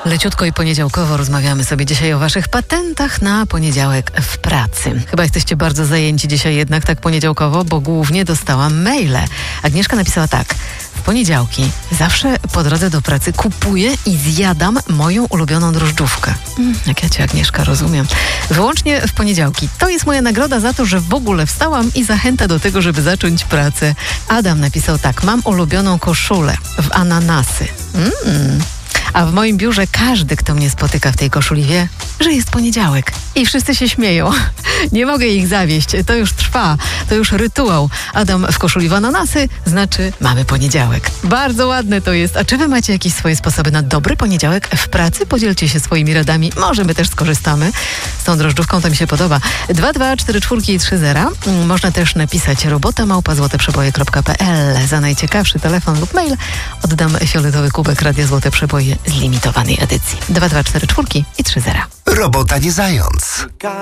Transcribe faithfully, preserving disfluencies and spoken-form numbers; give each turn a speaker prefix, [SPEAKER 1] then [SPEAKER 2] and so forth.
[SPEAKER 1] Leciutko i poniedziałkowo rozmawiamy sobie dzisiaj o waszych patentach na poniedziałek w pracy. Chyba jesteście bardzo zajęci dzisiaj jednak tak poniedziałkowo, bo głównie dostałam maile. Agnieszka napisała tak. W poniedziałki zawsze po drodze do pracy kupuję i zjadam moją ulubioną drożdżówkę. Mm, jak ja cię, Agnieszka, rozumiem. Wyłącznie w poniedziałki. To jest moja nagroda za to, że w ogóle wstałam i zachęta do tego, żeby zacząć pracę. Adam napisał tak. Mam ulubioną koszulę w ananasy. Mm. A w moim biurze każdy, kto mnie spotyka w tej koszuli, wie, że jest poniedziałek. I wszyscy się śmieją. Nie mogę ich zawieść. To już trwa. To już rytuał. Adam w koszuli w ananasy znaczy mamy poniedziałek. Bardzo ładne to jest. A czy wy macie jakieś swoje sposoby na dobry poniedziałek w pracy? Podzielcie się swoimi radami. Może my też skorzystamy. Z tą drożdżówką to mi się podoba. dwa dwa cztery cztery trzy zero. Można też napisać robota małpa złote przeboje kropka pe el. Za najciekawszy telefon lub mail oddam fioletowy kubek Radia Złote Przeboje z limitowanej edycji. dwa dwa cztery cztery i trzy zero.
[SPEAKER 2] Robota nie zając.